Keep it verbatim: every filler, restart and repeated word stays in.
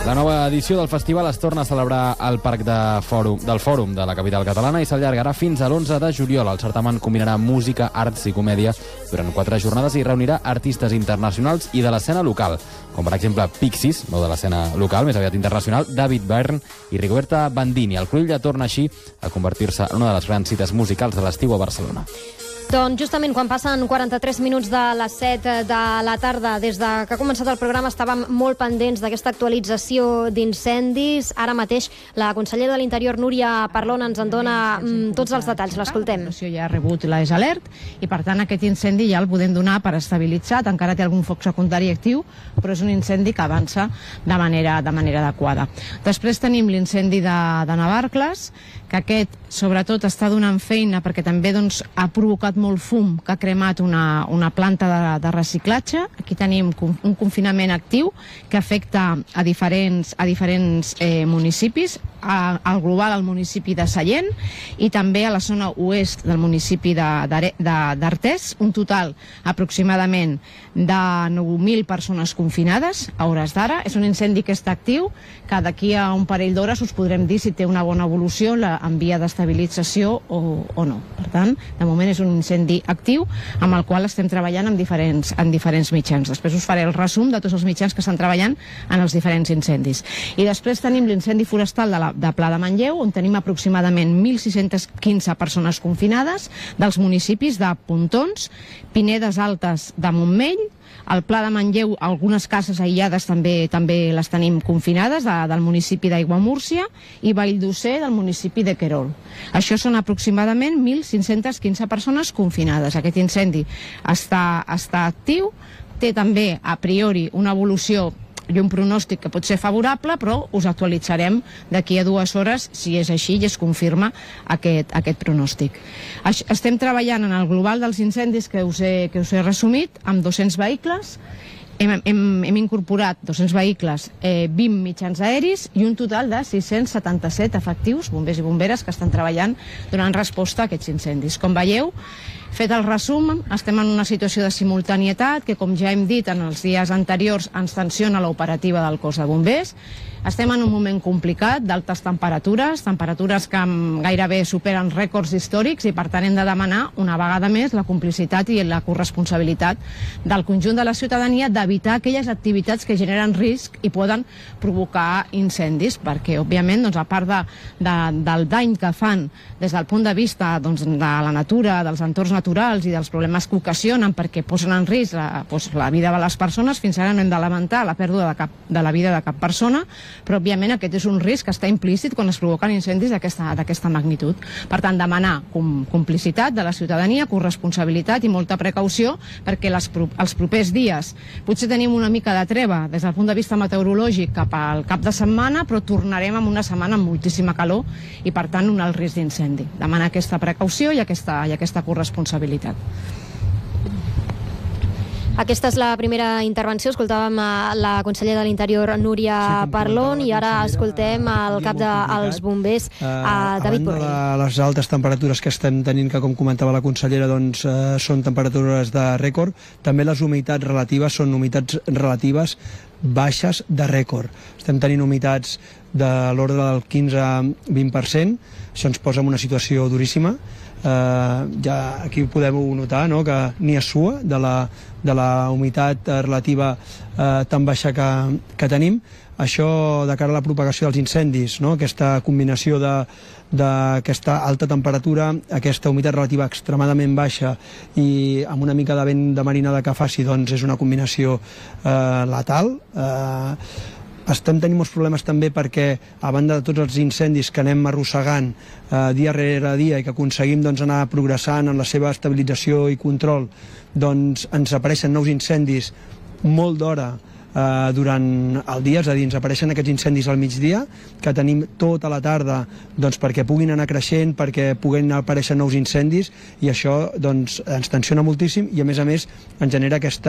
La nova edició del festival es torna a celebrar al Parc de Fòrum, del Fòrum de la capital catalana i s'allargarà fins a l'onze de juliol. El certamen combinarà música, arts i comèdia durant quatre jornades i reunirà artistes internacionals i de l'escena local, com per exemple Pixies, no de l'escena local, més aviat internacional, David Byrne i Rigoberta Bandini. El Cruïlla torna així a convertir-se en una de les grans cites musicals de l'estiu a Barcelona. Doncs justament quan passen quaranta-tres minuts de les set de la tarda, des de que ha començat el programa estàvem molt pendents d'aquesta actualització d'incendis. Ara mateix la consellera de l'Interior, Núria Parlon, ens en dona mm, tots els detalls. L'escoltem. La situació ja ha rebut l'A E S Alert i, per tant, aquest incendi ja el podem donar per estabilitzat. Encara té algun foc secundari actiu, però és un incendi que avança de manera, de manera adequada. Després tenim l'incendi de, de Navarcles, que aquest, sobretot, està donant feina perquè també doncs, ha provocat molt fum que ha cremat una, una planta de, de reciclatge. Aquí tenim un confinament actiu que afecta a diferents, a diferents eh, municipis, a, al global al municipi de Sallent i també a la zona oest del municipi d'Artés, un total aproximadament de nou mil persones confinades a hores d'ara. És un incendi que està actiu, que d'aquí a un parell d'hores us podrem dir si té una bona evolució la, en via d'estabilització o, o no. Per tant, de moment és un incendi actiu amb el qual estem treballant en diferents, en diferents mitjans. Després us faré el resum de tots els mitjans que estan treballant en els diferents incendis. I després tenim l'incendi forestal de, la, de Pla de Manlleu, on tenim aproximadament mil sis-centes quinze persones confinades dels municipis de Pontons, Pinedes Altes de Montmell, al Pla de Manlleu algunes cases aïllades també també les tenim confinades, de, del municipi d'Aiguamúrcia, i Valldosser del municipi de Querol. Això són aproximadament mil cinc-centes quinze persones confinades. Aquest incendi està, està actiu, té també a priori una evolució i un pronòstic que pot ser favorable, però us actualitzarem d'aquí a dues hores si és així i es confirma aquest, aquest pronòstic. Estem treballant en el global dels incendis que us he, que us he resumit amb dos-cents vehicles. Hem, hem, hem incorporat dos-cents vehicles, eh, vint mitjans aeris i un total de sis-cents setanta-set efectius, bombers i bomberes, que estan treballant donant resposta a aquests incendis. Com veieu, fet el resum, estem en una situació de simultanietat que, com ja hem dit en els dies anteriors, ens tensiona l'operativa del cos de bombers. Estem en un moment complicat d'altes temperatures, temperatures que gairebé superen rècords històrics i, per tant, hem de demanar una vegada més la complicitat i la corresponsabilitat del conjunt de la ciutadania d'evitar aquelles activitats que generen risc i poden provocar incendis, perquè, òbviament, doncs, a part de, de, del dany que fan des del punt de vista doncs, de la natura, dels entorns naturals i dels problemes que ocasionen perquè posen en risc la, doncs, la vida de les persones, fins ara no hem de lamentar la pèrdua de, cap, de la vida de cap persona, però òbviament aquest és un risc que està implícit quan es provoquen incendis d'aquesta magnitud. Per tant, demanar com, complicitat de la ciutadania, corresponsabilitat i molta precaució, perquè les, els propers dies potser tenim una mica de treva des del punt de vista meteorològic cap al cap de setmana, però tornarem amb una setmana amb moltíssima calor i, per tant, un alt risc d'incendi. Demanar aquesta precaució i aquesta, i aquesta corresponsabilitat. Aquesta és la primera intervenció. Escoltàvem la consellera de l'Interior, Núria sí, Parlon, i ara escoltem el cap dels bombers, uh, David Borrell. A les altes temperatures que estem tenint, que com comentava la consellera, doncs, uh, són temperatures de rècord, també les humitats relatives són humitats relatives baixes de rècord. Estem tenint humitats de l'ordre del quinze a vint per cent, això ens posa en una situació duríssima. Uh, ja aquí podeu notar, no?, que ni es sua de la, de la humitat relativa uh, tan baixa que, que tenim. Això de cara a la propagació dels incendis, no?, aquesta combinació de d'aquesta alta temperatura, aquesta humitat relativa extremadament baixa i amb una mica de vent de marinada que faci, doncs és una combinació eh, letal. Eh, estem tenint molts problemes també perquè, a banda de tots els incendis que anem arrossegant eh, dia rere dia i que aconseguim doncs, anar progressant en la seva estabilització i control, doncs ens apareixen nous incendis molt d'hora eh, durant el dia, és a dir, ens apareixen aquests incendis al migdia, que tenim tota la tarda doncs, perquè puguin anar creixent, perquè puguin aparèixer nous incendis, i això doncs, ens tensiona moltíssim i, a més a més, ens genera aquesta